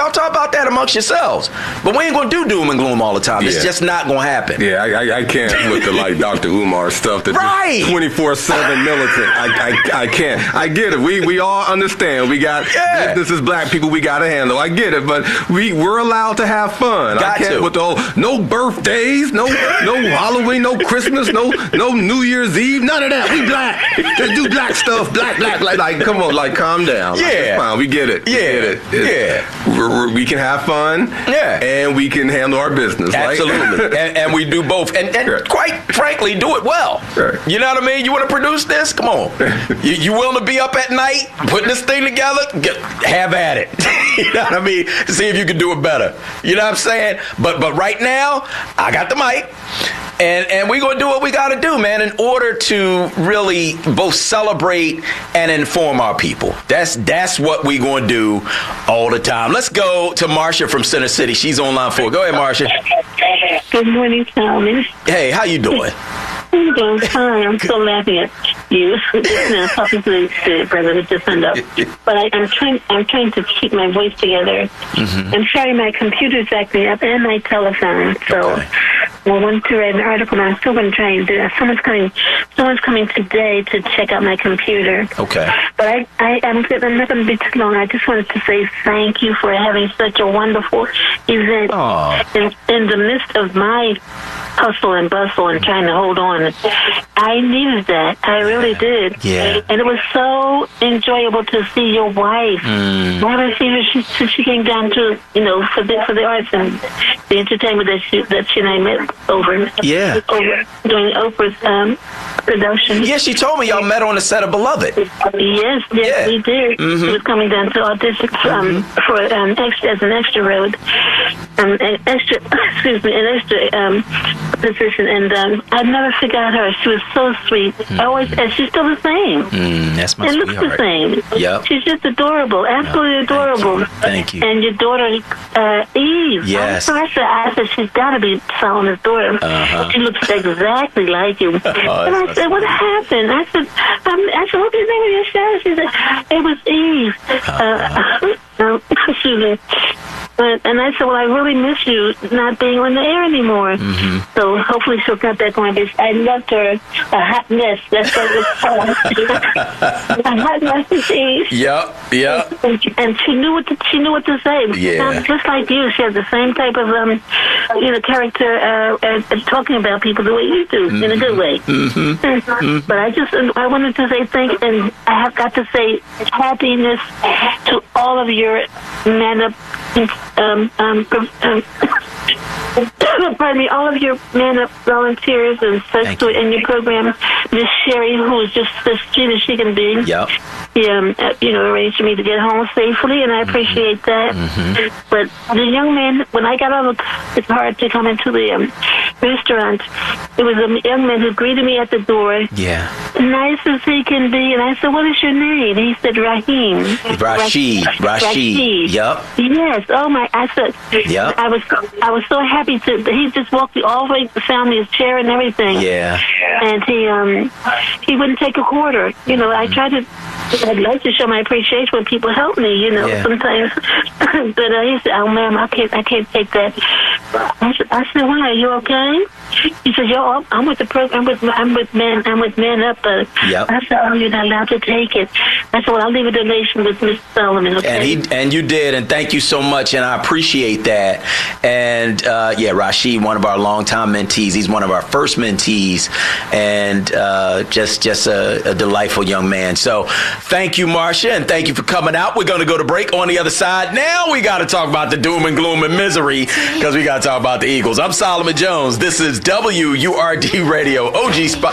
Y'all talk about that amongst yourselves. But we ain't going to do doom and gloom all the time. It's just not going to happen. Yeah, I can't with the like Dr. Umar stuff that right. 24/7 militant. I can't. I get it. We all understand. We got this is black people we got to handle. I get it, but we're allowed to have fun. I can't with the whole no birthdays, no Halloween, no Christmas, no New Year's Eve, none of that. We black. Just do black stuff. Black. Like come on, like calm down. Yeah. Like, it's fine. We get it. We can have fun. Yeah. And we can handle our business. Absolutely. Right? and we do both. And quite frankly, do it well. Right. You know what I mean? You want to produce this? Come on. You willing to be up at night, putting this thing together? Have at it. You know what I mean? See if you can do it better. You know what I'm saying? But right now, I got the mic. And we're going to do what we got to do, man, in order to really both celebrate and inform our people. That's what we're going to do all the time. Let's go to Marcia from Center City. She's on line 4. Go ahead, Marcia. Good morning, Solomon. Hey, how you doing? I'm doing fine. I'm still laughing at you. Just now talking to the brother who just signed up. But I'm trying to keep my voice together. Mm-hmm. I'm sorry, my computer's acting up and my telephone. So I wanted to write an article, and I'm still going to try and do that. Someone's coming today to check out my computer. Okay. But I'm not going to be too long. I just wanted to say thank you for having such a wonderful event in the midst of my hustle and bustle and trying to hold on. I needed that. I really did. Yeah. And it was so enjoyable to see your wife. I haven't seen her since she came down to, for the arts and the entertainment that she and I met over during Oprah's production. Yeah, she told me y'all met on the set of Beloved. Yes, we did. Mm-hmm. She was coming down to audition for as an extra role, an extra position, and I never forgot her. She was so sweet. And she's still the same. That's my and looks the same. Yep. She's just adorable, absolutely adorable. Thank you. And your daughter, Eve. Yes. I said she's got to be Solomon's daughter. She looks exactly like you. And I said, what happened? I said, what's the name of your show? She said, it was Eve. Excuse me. And I said, well, I really miss you not being on the air anymore. Mm-hmm. So hopefully she'll come back on. I loved her. A hot mess. That's what it's called. A hot mess is Eve. Yep. And she knew what to say. Yeah. Just like you, she had the same type of character talking about people the way you do, in a good way. Mm-hmm. But I wanted to say thank you, and I have got to say happiness to all of your man up. Pardon me, all of your man up volunteers and such in your program. Miss Sherry, who is just as sweet as she can be. Yep. He, arranged for me to get home safely, and I appreciate that. Mm-hmm. But the young man, when I got out of the car to come into the restaurant, it was a young man who greeted me at the door. Yeah. Nice as he can be, and I said, "What is your name?" And he said, "Raheem." Rashid. Yep. Yes. Oh my! I said. Yep. I was so happy to. He just walked me all the way. Found me his chair and everything. Yeah. And he wouldn't take a quarter. I tried to. I'd like to show my appreciation when people help me. Sometimes. But he said, "Oh, ma'am, I can't take that." I said, "Why? Are you okay?" He said, "Yo, I'm with the program. I'm with Men Up." I said, "Oh, you're not allowed to take it." I said, "Well, I'll leave a donation with Mr. Solomon." Okay. And you did, and thank you so much, and I appreciate that. And Rashid, one of our longtime mentees, he's one of our first mentees, and just a delightful young man. So thank you, Marcia, and thank you for coming out. We're going to go to break. On the other side, now we got to talk about the doom and gloom and misery, because we got to talk about the Eagles. I'm Solomon Jones. This is WURD Radio, OG Spot.